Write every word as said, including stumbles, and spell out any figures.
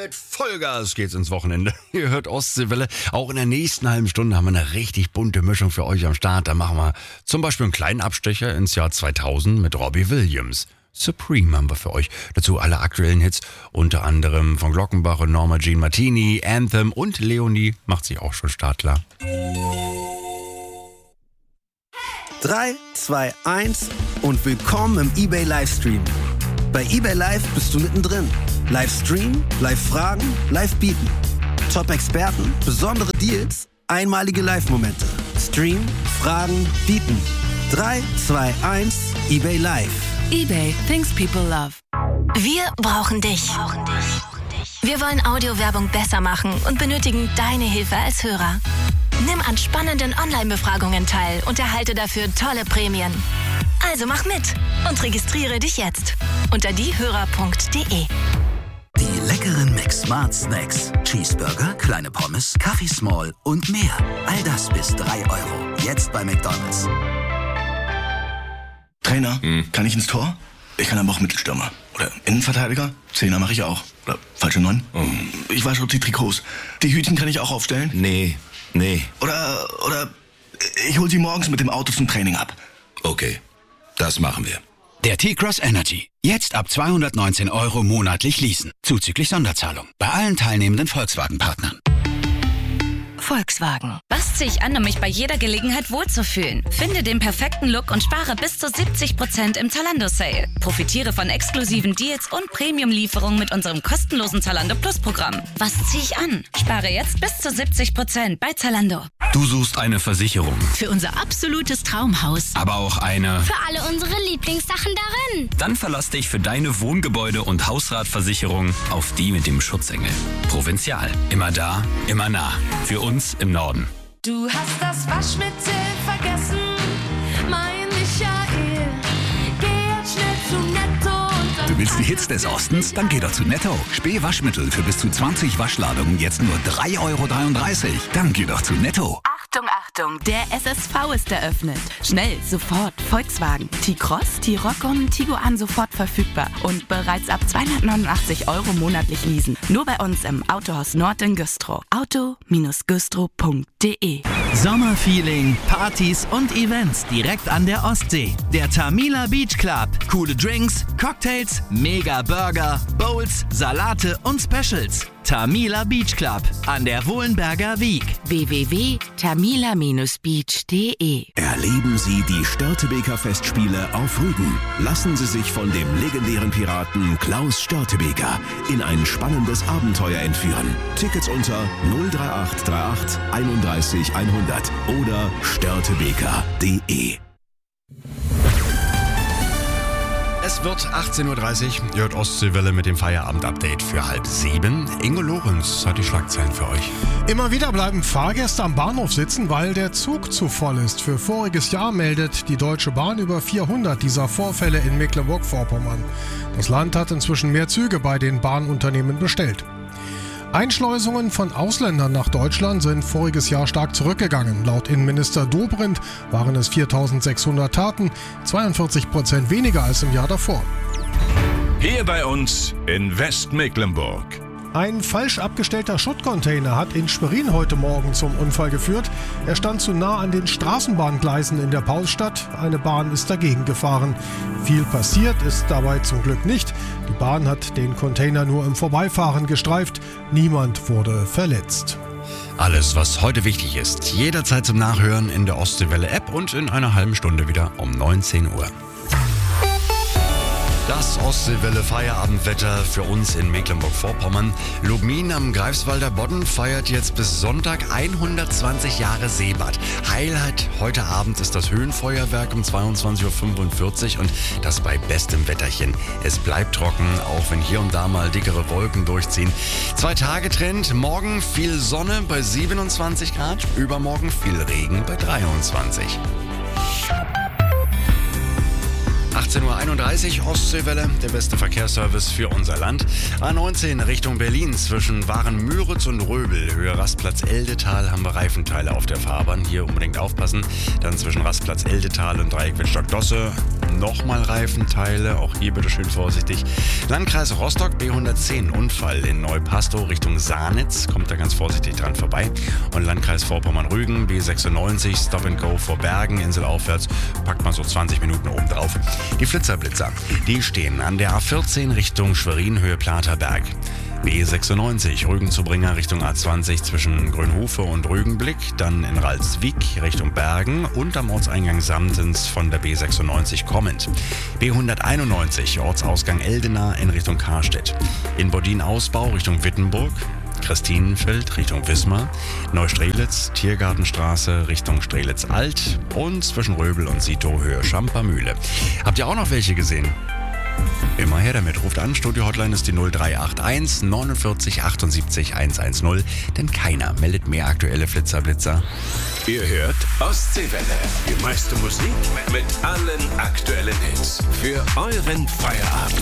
mit Vollgas geht's ins Wochenende. Ihr hört Ostseewelle. Auch in der nächsten halben Stunde haben wir eine richtig bunte Mischung für euch am Start. Da machen wir zum Beispiel einen kleinen Abstecher ins Jahr zweitausend mit Robbie Williams. Supreme haben wir für euch. Dazu alle aktuellen Hits, unter anderem von Glockenbach und Norma Jean Martini, Anthem und Leonie macht sich auch schon startklar. drei, zwei, eins und willkommen im eBay Livestream. Bei eBay Live bist du mittendrin. Livestream, Live-Fragen, Live-Bieten. Top-Experten, besondere Deals, einmalige Live-Momente. Stream, Fragen, Bieten. drei, zwei, eins, eBay Live. eBay, things people love. Wir brauchen dich. Wir wollen Audiowerbung besser machen und benötigen deine Hilfe als Hörer. Nimm an spannenden Online-Befragungen teil und erhalte dafür tolle Prämien. Also mach mit und registriere dich jetzt unter diehörer punkt de. Die leckeren McSmart Snacks. Cheeseburger, kleine Pommes, Kaffee Small und mehr. All das bis drei Euro. Jetzt bei McDonald's. Trainer, hm. kann ich ins Tor? Ich kann aber auch Mittelstürmer. Oder Innenverteidiger? Zehner mache ich auch. Oder falsche Neun? Oh. Ich wasche die Trikots. Die Hütchen kann ich auch aufstellen? Nee, nee. Oder, oder ich hol sie morgens mit dem Auto zum Training ab. Okay, das machen wir. Der T-Cross Energy. Jetzt ab zweihundertneunzehn Euro monatlich leasen. Zuzüglich Sonderzahlung. Bei allen teilnehmenden Volkswagen-Partnern. Volkswagen. Was ziehe ich an, um mich bei jeder Gelegenheit wohlzufühlen? Finde den perfekten Look und spare bis zu siebzig Prozent im Zalando-Sale. Profitiere von exklusiven Deals und Premium-Lieferungen mit unserem kostenlosen Zalando Plus-Programm. Was ziehe ich an? Spare jetzt bis zu siebzig Prozent bei Zalando. Du suchst eine Versicherung. Für unser absolutes Traumhaus. Aber auch eine... Für alle unsere Lieblingssachen darin. Dann verlass dich für deine Wohngebäude- und Hausratversicherung auf die mit dem Schutzengel. Provinzial. Immer da, immer nah. Für uns im Norden. Du hast das Waschmittel vergessen, mein Michael. Geh jetzt schnell zu Netto und dann... Du willst die Hits des Ostens? Dann geh doch zu Netto. Spähwaschmittel für bis zu zwanzig Waschladungen jetzt nur drei Euro dreiunddreißig. Dann geh doch zu Netto. Achtung, Achtung, der S S V ist eröffnet. Schnell, sofort, Volkswagen. T-Cross, T-Roc und Tiguan sofort verfügbar. Und bereits ab zweihundertneunundachtzig Euro monatlich leasen. Nur bei uns im Autohaus Nord in Güstrow. auto güstrow punkt de. Sommerfeeling, Partys und Events direkt an der Ostsee. Der Tamila Beach Club. Coole Drinks, Cocktails, mega Burger, Bowls, Salate und Specials. Tamila Beach Club an der Wohlenberger Wiek. w w w punkt tamila Bindestrich beach punkt de. Erleben Sie die Störtebeker Festspiele auf Rügen. Lassen Sie sich von dem legendären Piraten Klaus Störtebeker in ein spannendes Abenteuer entführen. Tickets unter null drei acht drei acht einunddreißig hundert oder störtebeker punkt de. Es wird achtzehn Uhr dreißig, ihr hört Ostseewelle mit dem Feierabend-Update für halb sieben. Ingo Lorenz hat die Schlagzeilen für euch. Immer wieder bleiben Fahrgäste am Bahnhof sitzen, weil der Zug zu voll ist. Für voriges Jahr meldet die Deutsche Bahn über vierhundert dieser Vorfälle in Mecklenburg-Vorpommern. Das Land hat inzwischen mehr Züge bei den Bahnunternehmen bestellt. Einschleusungen von Ausländern nach Deutschland sind voriges Jahr stark zurückgegangen. Laut Innenminister Dobrindt waren es viertausendsechshundert Taten, zweiundvierzig Prozent weniger als im Jahr davor. Hier bei uns in Westmecklenburg. Ein falsch abgestellter Schuttcontainer hat in Schwerin heute Morgen zum Unfall geführt. Er stand zu nah an den Straßenbahngleisen in der Paulstadt. Eine Bahn ist dagegen gefahren. Viel passiert ist dabei zum Glück nicht. Die Bahn hat den Container nur im Vorbeifahren gestreift. Niemand wurde verletzt. Alles, was heute wichtig ist, jederzeit zum Nachhören in der Ostseewelle-App und in einer halben Stunde wieder um neunzehn Uhr. Das Ostseewelle-Feierabendwetter für uns in Mecklenburg-Vorpommern. Lubmin am Greifswalder Bodden feiert jetzt bis Sonntag hundertzwanzig Jahre Seebad. Highlight heute Abend ist das Höhenfeuerwerk um zweiundzwanzig Uhr fünfundvierzig und das bei bestem Wetterchen. Es bleibt trocken, auch wenn hier und da mal dickere Wolken durchziehen. Zwei-Tage-Trend, morgen viel Sonne bei siebenundzwanzig Grad, übermorgen viel Regen bei dreiundzwanzig. achtzehn Uhr einunddreißig, Ostseewelle, der beste Verkehrsservice für unser Land. A neunzehn Richtung Berlin zwischen Waren-Müritz und Röbel. Höhe Rastplatz Eldetal haben wir Reifenteile auf der Fahrbahn. Hier unbedingt aufpassen. Dann zwischen Rastplatz Eldetal und Dreieck Wittstock-Dosse nochmal Reifenteile, auch hier bitte schön vorsichtig. Landkreis Rostock, B hundertzehn, Unfall in Neupastow Richtung Sahnitz, kommt da ganz vorsichtig dran vorbei. Und Landkreis Vorpommern-Rügen, B sechsundneunzig, Stop and Go vor Bergen, inselaufwärts, packt man so zwanzig Minuten oben drauf. Die Flitzerblitzer, die stehen an der A vierzehn Richtung Schwerin, Höhe Platerberg. B sechsundneunzig, Rügen-Zubringer Richtung A zwanzig zwischen Grünhofe und Rügenblick, dann in Ralswiek Richtung Bergen und am Ortseingang Samtens von der B sechsundneunzig kommend. B hunderteinundneunzig, Ortsausgang Eldena in Richtung Karstedt. In Bodin-Ausbau Richtung Wittenburg. Christinenfeld Richtung Wismar, Neustrelitz, Tiergartenstraße Richtung Strelitz-Alt und zwischen Röbel und Sito Höhe Schampermühle. Habt ihr auch noch welche gesehen? Immer her damit. Ruft an. Studio-Hotline ist die null drei acht eins neunundvierzig achtundsiebzig hundertzehn, denn keiner meldet mehr aktuelle Flitzerblitzer. Ihr hört Ostseewelle. Die meiste Musik mit allen aktuellen Hits. Für euren Feierabend.